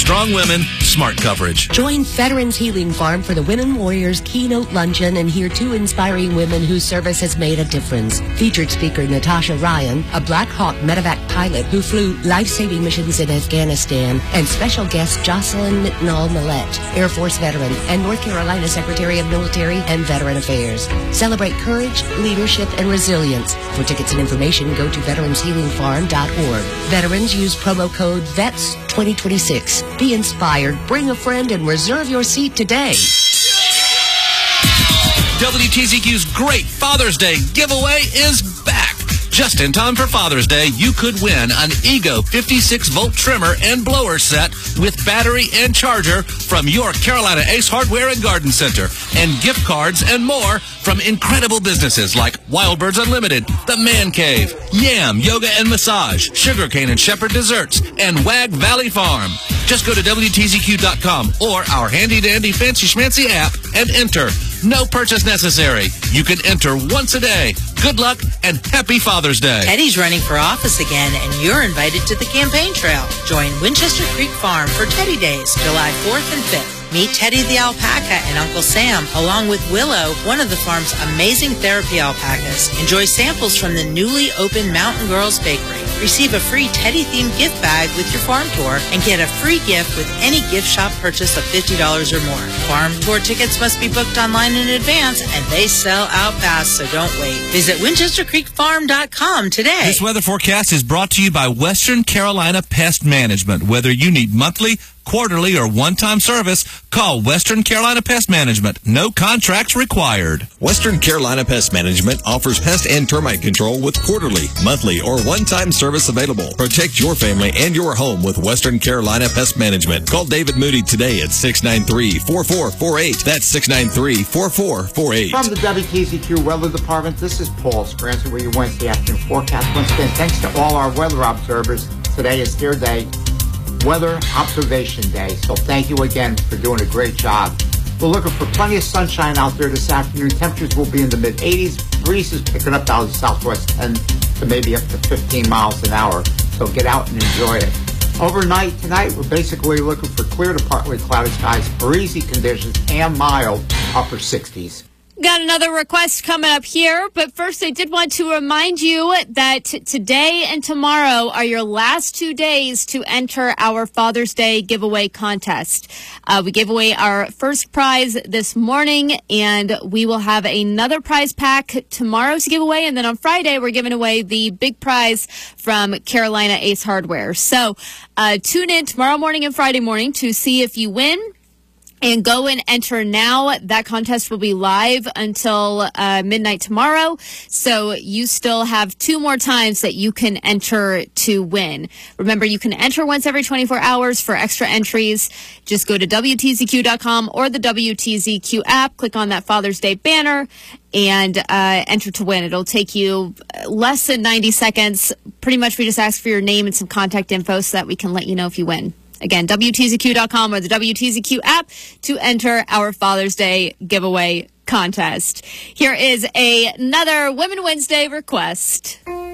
Strong women, smart coverage. Join Veterans Healing Farm for the Women Warriors Keynote Luncheon and hear two inspiring women whose service has made a difference. Featured speaker Natasha Ryan, a Black Hawk medevac pilot who flew life-saving missions in Afghanistan, and special guest Jocelyn McNall Millette, Air Force veteran and North Carolina Secretary of Military and Veteran Affairs. Celebrate courage, leadership, and resilience. For tickets and information, go to veteranshealingfarm.org. Veterans use promo code VETS2026. Be inspired, bring a friend, and reserve your seat today. WTZQ's Great Father's Day giveaway is back. Just in time for Father's Day, you could win an Ego 56-volt trimmer and blower set with battery and charger from your Carolina Ace Hardware and Garden Center, and gift cards and more from incredible businesses like Wild Birds Unlimited, The Man Cave, Yam Yoga and Massage, Sugarcane and Shepherd Desserts, and Wag Valley Farm. Just go to WTZQ.com or our handy-dandy fancy schmancy app and enter. No purchase necessary. You can enter once a day. Good luck and happy Father's Day. Teddy's running for office again, and you're invited to the campaign trail. Join Winchester Creek Farm for Teddy Days, July 4th and 5th. Meet Teddy the alpaca and Uncle Sam, along with Willow, one of the farm's amazing therapy alpacas. Enjoy samples from the newly opened Mountain Girls Bakery. Receive a free Teddy-themed gift bag with your farm tour and get a free gift with any gift shop purchase of $50 or more. Farm tour tickets must be booked online in advance, and they sell out fast, so don't wait. Visit WinchesterCreekFarm.com today. This weather forecast is brought to you by Western Carolina Pest Management. Whether you need monthly, quarterly, or one-time service, call Western Carolina Pest Management. No contracts required. Western Carolina Pest Management offers pest and termite control with quarterly, monthly, or one-time service available. Protect your family and your home with Western Carolina Pest Management. Call David Moody today at 693-4448. That's 693-4448. From the WTZQ Weather Department, this is Paul Scranton with your Wednesday afternoon forecast. Once again, thanks to all our weather observers. Today is their day. Weather Observation Day. So thank you again for doing a great job. We're looking for plenty of sunshine out there this afternoon. Temperatures will be in the mid-80s. Breeze is picking up out of the southwest 10 to maybe up to 15 miles an hour. So get out and enjoy it. Overnight tonight, we're basically looking for clear to partly cloudy skies, breezy conditions, and mild upper 60s. Got another request coming up here, but first I did want to remind you that today and tomorrow are your last 2 days to enter our Father's Day giveaway contest. We gave away our first prize this morning, and we will have another prize pack tomorrow to give away, and then on Friday we're giving away the big prize from Carolina Ace Hardware. So tune in tomorrow morning and Friday morning to see if you win. And go and enter now. That contest will be live until midnight tomorrow. So you still have 2 more times that you can enter to win. Remember, you can enter once every 24 hours for extra entries. Just go to WTZQ.com or the WTZQ app. Click on that Father's Day banner and enter to win. It'll take you less than 90 seconds. Pretty much we just ask for your name and some contact info so that we can let you know if you win. Again, WTZQ.com or the WTZQ app to enter our Father's Day giveaway contest. Here is another Women Wednesday request.